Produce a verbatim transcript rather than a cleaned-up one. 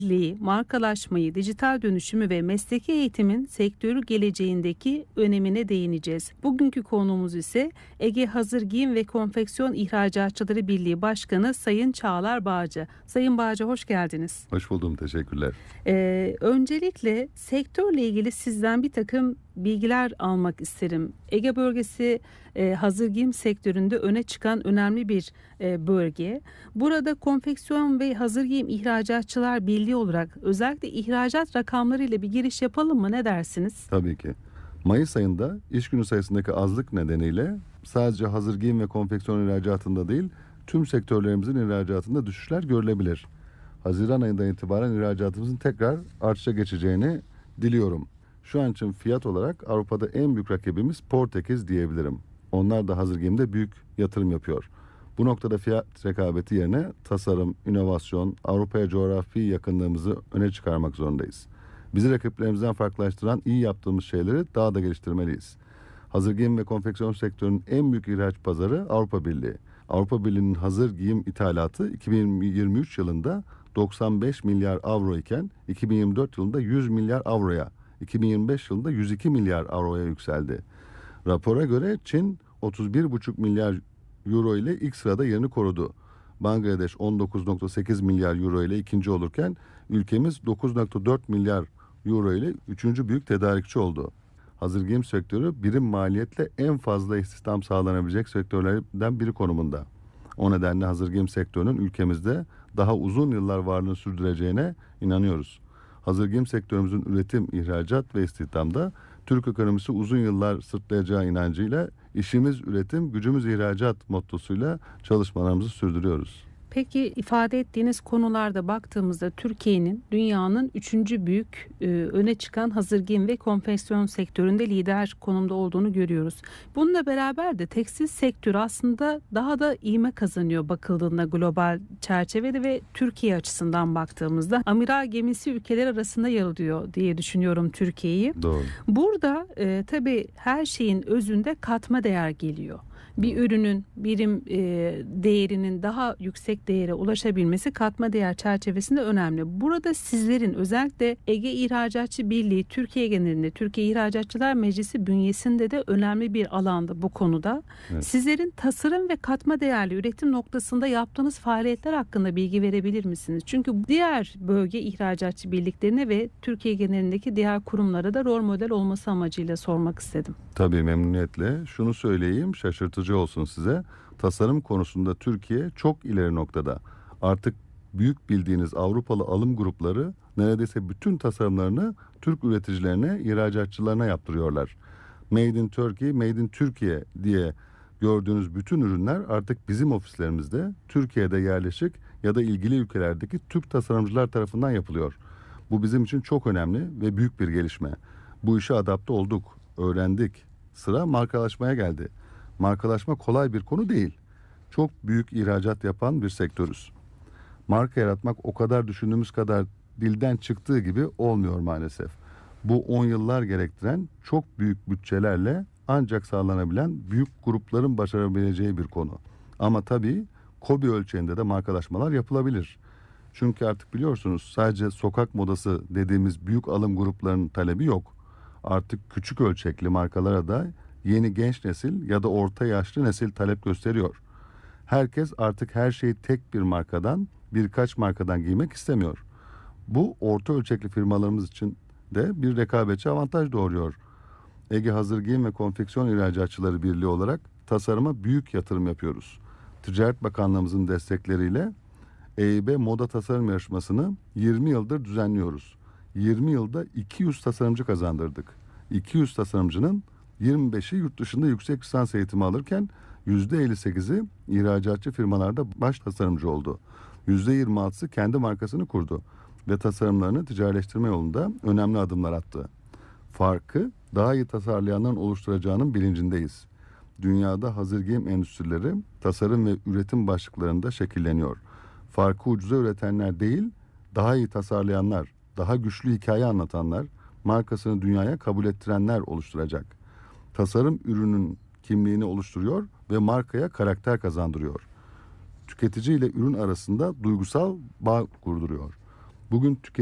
markalaşmayı, dijital dönüşümü ve mesleki eğitimin sektörü geleceğindeki önemine değineceğiz. Bugünkü konuğumuz ise Ege Hazır Giyim ve Konfeksiyon İhracatçıları Birliği Başkanı Sayın Çağlar Bağcı. Sayın Bağcı, hoş geldiniz. Hoş buldum, teşekkürler. Ee, öncelikle sektörle ilgili sizden bir takım bilgiler almak isterim. Ege bölgesi e, hazır giyim sektöründe öne çıkan önemli bir e, bölge. Burada Konfeksiyon ve Hazır Giyim İhracatçılar Birliği olarak özellikle ihracat rakamlarıyla bir giriş yapalım mı? Ne dersiniz? Tabii ki. Mayıs ayında iş günü sayısındaki azlık nedeniyle sadece hazır giyim ve konfeksiyon ihracatında değil, tüm sektörlerimizin ihracatında düşüşler görülebilir. Haziran ayından itibaren ihracatımızın tekrar artışa geçeceğini diliyorum. Şu an için fiyat olarak Avrupa'da en büyük rakibimiz Portekiz diyebilirim. Onlar da hazır giyimde büyük yatırım yapıyor. Bu noktada fiyat rekabeti yerine tasarım, inovasyon, Avrupa'ya coğrafi yakınlığımızı öne çıkarmak zorundayız. Bizi rakiplerimizden farklılaştıran iyi yaptığımız şeyleri daha da geliştirmeliyiz. Hazır giyim ve konfeksiyon sektörünün en büyük ihraç pazarı Avrupa Birliği. Avrupa Birliği'nin hazır giyim ithalatı iki bin yirmi üç yılında doksan beş milyar avro iken iki bin yirmi dört yılında yüz milyar avroya, iki bin yirmi beş yılında yüz iki milyar avroya yükseldi. Rapora göre Çin otuz bir buçuk milyar euro ile ilk sırada yerini korudu. Bangladeş on dokuz virgül sekiz milyar euro ile ikinci olurken ülkemiz dokuz virgül dört milyar euro ile üçüncü büyük tedarikçi oldu. Hazır giyim sektörü birim maliyetle en fazla istihdam sağlanabilecek sektörlerden biri konumunda. O nedenle hazır giyim sektörünün ülkemizde daha uzun yıllar varlığını sürdüreceğine inanıyoruz. Hazır giyim sektörümüzün üretim, ihracat ve istihdamda Türk ekonomisi uzun yıllar sırtlayacağı inancıyla işimiz üretim, gücümüz ihracat mottosuyla çalışmalarımızı sürdürüyoruz. Peki ifade ettiğiniz konularda baktığımızda Türkiye'nin dünyanın üçüncü büyük e, öne çıkan hazır giyim ve konfeksiyon sektöründe lider konumda olduğunu görüyoruz. Bununla beraber de tekstil sektörü aslında daha da ivme kazanıyor bakıldığında global çerçevede ve Türkiye açısından baktığımızda amiral gemisi ülkeler arasında yer alıyor diye düşünüyorum Türkiye'yi. Doğru. Burada e, tabii her şeyin özünde katma değer geliyor. Bir ürünün birim e, değerinin daha yüksek değere ulaşabilmesi katma değer çerçevesinde önemli. Burada sizlerin özellikle Ege İhracatçı Birliği Türkiye genelinde Türkiye İhracatçılar Meclisi bünyesinde de önemli bir alanda bu konuda. Evet. Sizlerin tasarım ve katma değerli üretim noktasında yaptığınız faaliyetler hakkında bilgi verebilir misiniz? Çünkü diğer bölge İhracatçı birliklerine ve Türkiye genelindeki diğer kurumlara da rol model olması amacıyla sormak istedim. Tabii, memnuniyetle. Şunu söyleyeyim, şaşırtıcı olsun size. Tasarım konusunda Türkiye çok ileri noktada. Artık büyük bildiğiniz Avrupalı alım grupları neredeyse bütün tasarımlarını Türk üreticilerine, ihracatçılarına yaptırıyorlar. Made in Turkey, Made in Türkiye diye gördüğünüz bütün ürünler artık bizim ofislerimizde, Türkiye'de yerleşik ya da ilgili ülkelerdeki Türk tasarımcılar tarafından yapılıyor. Bu bizim için çok önemli ve büyük bir gelişme. Bu işe adapte olduk, öğrendik. Sıra markalaşmaya geldi. Markalaşma kolay bir konu değil. Çok büyük ihracat yapan bir sektörüz. Marka yaratmak o kadar düşündüğümüz kadar dilden çıktığı gibi olmuyor maalesef. Bu on yıllar gerektiren çok büyük bütçelerle ancak sağlanabilen büyük grupların başarabileceği bir konu. Ama tabii KOBİ ölçeğinde de markalaşmalar yapılabilir. Çünkü artık biliyorsunuz sadece sokak modası dediğimiz büyük alım gruplarının talebi yok. Artık küçük ölçekli markalara da yeni genç nesil ya da orta yaşlı nesil talep gösteriyor. Herkes artık her şeyi tek bir markadan, birkaç markadan giymek istemiyor. Bu orta ölçekli firmalarımız için de bir rekabetçi avantaj doğuruyor. Ege Hazır Giyim ve Konfeksiyon İhracatçıları Birliği olarak tasarıma büyük yatırım yapıyoruz. Ticaret Bakanlığımızın destekleriyle E İ B Moda Tasarım Yarışması'nı yirmi yıldır düzenliyoruz. yirmi yılda iki yüz tasarımcı kazandırdık. iki yüz tasarımcının yirmi beşi yurt dışında yüksek lisans eğitimi alırken yüzde elli sekizi ihracatçı firmalarda baş tasarımcı oldu. yüzde yirmi altısı kendi markasını kurdu ve tasarımlarını ticarileştirme yolunda önemli adımlar attı. Farkı daha iyi tasarlayanların oluşturacağının bilincindeyiz. Dünyada hazır giyim endüstrileri tasarım ve üretim başlıklarında şekilleniyor. Farkı ucuza üretenler değil, daha iyi tasarlayanlar, daha güçlü hikaye anlatanlar, markasını dünyaya kabul ettirenler oluşturacak. Tasarım ürünün kimliğini oluşturuyor ve markaya karakter kazandırıyor. Tüketici ile ürün arasında duygusal bağ kurduruyor. Bugün